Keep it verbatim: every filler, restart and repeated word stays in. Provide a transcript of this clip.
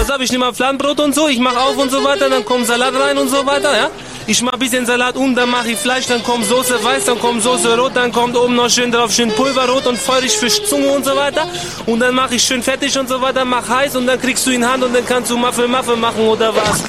pass auf, ich nehme mal Fladenbrot und so, ich mache auf und so weiter, dann kommt Salat rein und so weiter, ja. Ich mache ein bisschen Salat um, dann mache ich Fleisch, dann kommt Soße weiß, dann kommt Soße rot, dann kommt oben noch schön drauf, schön Pulverrot und feurig Fischzunge und so weiter. Und dann mache ich schön fettig und so weiter, mach heiß und dann kriegst du ihn in Hand und dann kannst du Muffel Muffel machen oder was.